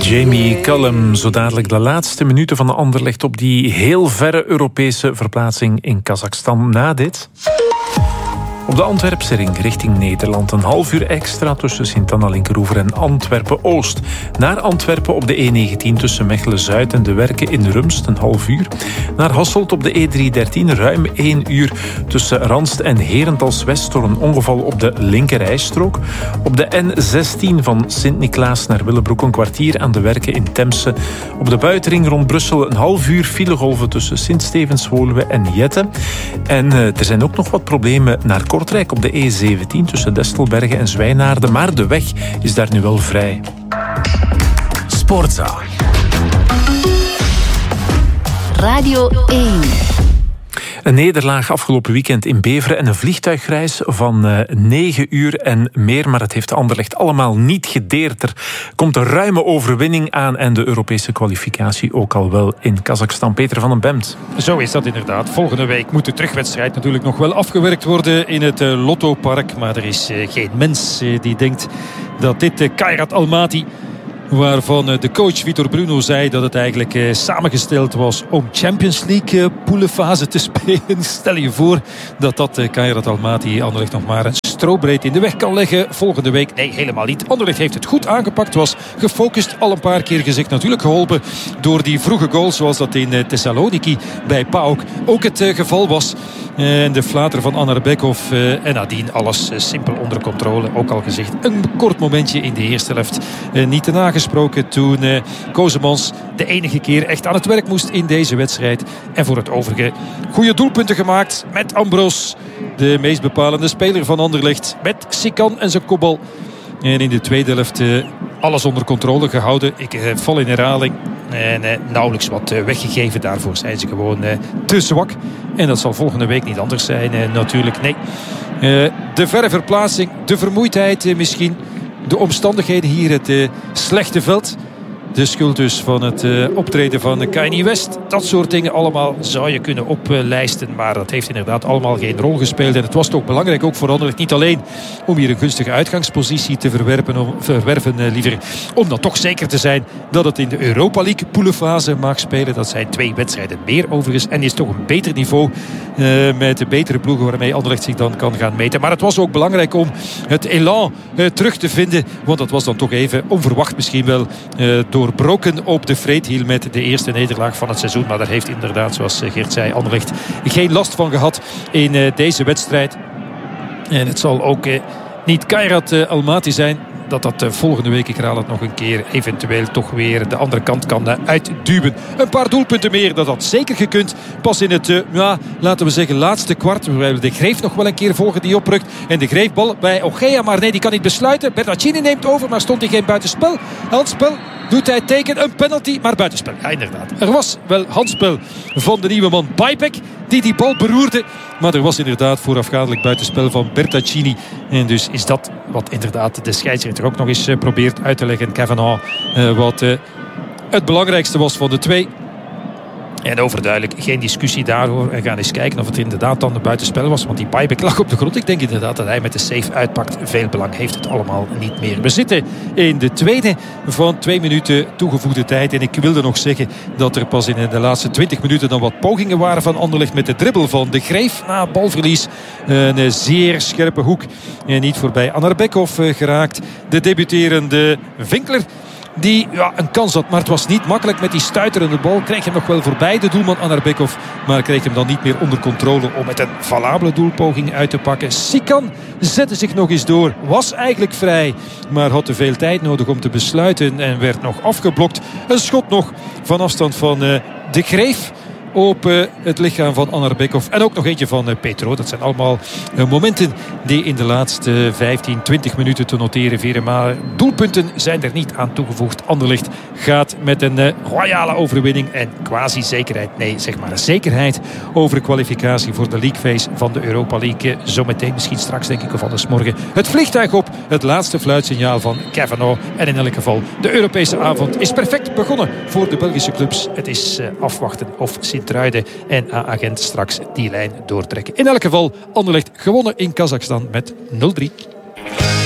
Jamie Cullum, zo dadelijk de laatste minuten van de Anderlecht op die heel verre Europese verplaatsing in Kazachstan. Na dit... Op de Antwerpse ring richting Nederland. Een half uur extra tussen Sint-Anna-Linkeroever en Antwerpen-Oost. Naar Antwerpen op de E19 tussen Mechelen-Zuid en De Werken in Rumst een half uur. Naar Hasselt op de E313 ruim 1 uur tussen Ranst en Herentals-West door een ongeval op de linkerrijstrook. Op de N16 van Sint-Niklaas naar Willebroek een kwartier aan De Werken in Temse. Op de buitenring rond Brussel een half uur filegolven tussen Sint-Stevens-Woluwe en Jette. En er zijn ook nog wat problemen naar Kortrijk op de E17 tussen Destelbergen en Zwijnaarden, maar de weg is daar nu wel vrij. Sportza. Radio 1. Een nederlaag afgelopen weekend in Beveren en een vliegtuigreis van 9 uur en meer. Maar het heeft Anderlecht allemaal niet gedeerd. Er komt een ruime overwinning aan en de Europese kwalificatie ook al wel in Kazachstan. Peter van den Bemt. Zo is dat inderdaad. Volgende week moet de terugwedstrijd natuurlijk nog wel afgewerkt worden in het Lottopark. Maar er is geen mens die denkt dat dit Kairat Almaty, waarvan de coach Vitor Bruno zei dat het eigenlijk samengesteld was om Champions League poelenfase te spelen. Stel je voor dat Kairat Almaty Anderlecht nog maar een strobreed in de weg kan leggen volgende week. Nee, helemaal niet. Anderlecht heeft het goed aangepakt. Was gefocust, al een paar keer gezegd. Natuurlijk geholpen door die vroege goal, zoals dat in Thessaloniki bij PAOK ook het geval was. En de flater van Anarbekov en nadien alles simpel onder controle. Ook al gezegd, een kort momentje in de eerste helft niet te nagesproken toen Kozemans de enige keer echt aan het werk moest in deze wedstrijd. En voor het overige goede doelpunten gemaakt met Ambros, de meest bepalende speler van Anderlecht, met Sikan en zijn kopbal. En in de tweede helft alles onder controle gehouden. Ik val in herhaling. En nauwelijks wat weggegeven. Daarvoor zijn ze gewoon te zwak. En dat zal volgende week niet anders zijn. Natuurlijk, nee. De verre verplaatsing, de vermoeidheid misschien. De omstandigheden hier, het slechte veld. De schuld dus van het optreden van Kanye West. Dat soort dingen allemaal zou je kunnen oplijsten. Maar dat heeft inderdaad allemaal geen rol gespeeld. En het was toch belangrijk, ook voor Anderlecht, niet alleen om hier een gunstige uitgangspositie te verwerven liever. Om dan toch zeker te zijn dat het in de Europa League poelenfase mag spelen. Dat zijn 2 wedstrijden meer overigens. En is toch een beter niveau met de betere ploegen waarmee Anderlecht zich dan kan gaan meten. Maar het was ook belangrijk om het elan terug te vinden. Want dat was dan toch even onverwacht misschien wel doorbroken op de vreedhiel met de eerste nederlaag van het seizoen. Maar daar heeft inderdaad, zoals Geert zei, Anderlecht geen last van gehad in deze wedstrijd. En het zal ook niet Kairat Almaty zijn dat volgende week, ik herhaal het nog een keer, eventueel toch weer de andere kant kan uitduwen. Een paar doelpunten meer, dat had zeker gekund. Pas in het, laten we zeggen, laatste kwart. Waarbij we de Greef nog wel een keer volgen die oprukt. En de Greefbal bij Ogea, maar nee, die kan niet besluiten. Bertaccini neemt over, maar stond hij geen buitenspel. Handspel doet hij teken, een penalty, maar buitenspel. Ja, inderdaad. Er was wel handspel van de nieuwe man Bajbek, die bal beroerde. Maar er was inderdaad voorafgaandelijk buitenspel van Bertaccini. En dus is dat wat inderdaad de scheidsrechter ook nog eens probeert uit te leggen. Kavanagh, wat het belangrijkste was van de 2. En overduidelijk geen discussie daarover. We gaan eens kijken of het inderdaad dan een buitenspel was. Want die Bajbek lag op de grond. Ik denk inderdaad dat hij met de save uitpakt. Veel belang heeft het allemaal niet meer. We zitten in de tweede van 2 minuten toegevoegde tijd. En ik wilde nog zeggen dat er pas in de laatste 20 minuten dan wat pogingen waren van Anderlecht met de dribbel van de Greef. Na balverlies een zeer scherpe hoek. En niet voorbij Anarbekov geraakt. De debuterende Vinkler, die een kans had, maar het was niet makkelijk met die stuiterende bal. Kreeg hem nog wel voorbij, de doelman Anarbekov, maar kreeg hem dan niet meer onder controle om met een valabele doelpoging uit te pakken. Sikan zette zich nog eens door, was eigenlijk vrij, maar had te veel tijd nodig om te besluiten en werd nog afgeblokt. Een schot nog van afstand van de Greef op het lichaam van Anarbekov. En ook nog eentje van Petro. Dat zijn allemaal momenten die in de laatste 15, 20 minuten te noteren vieren. Maar doelpunten zijn er niet aan toegevoegd. Anderlecht gaat met een royale overwinning en quasi zekerheid. Nee, zeg maar een zekerheid over de kwalificatie voor de League Phase van de Europa League. Zometeen, misschien straks denk ik, of anders morgen, het vliegtuig op. Het laatste fluitsignaal van Kavanagh. En in elk geval, de Europese avond is perfect begonnen voor de Belgische clubs. Het is afwachten of Sint-Truiden en A-agent straks die lijn doortrekken. In elk geval, Anderlecht gewonnen in Kazachstan met 0-3.